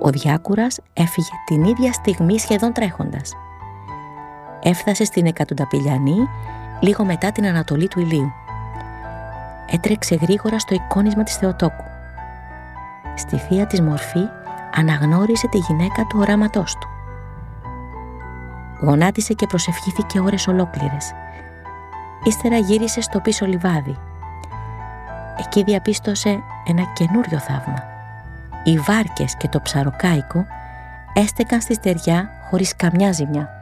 Ο Διάκουρας έφυγε την ίδια στιγμή σχεδόν τρέχοντας. Έφτασε στην Εκατονταπηλιανή λίγο μετά την ανατολή του ηλίου. Έτρεξε γρήγορα στο εικόνισμα της Θεοτόκου. Στη θεία της μορφή αναγνώρισε τη γυναίκα του οράματός του. Γονάτισε και προσευχήθηκε ώρες ολόκληρες. Ύστερα γύρισε στο πίσω λιβάδι. Εκεί διαπίστωσε ένα καινούριο θαύμα. Οι βάρκες και το ψαροκάικο έστεκαν στη στεριά χωρίς καμιά ζημιά.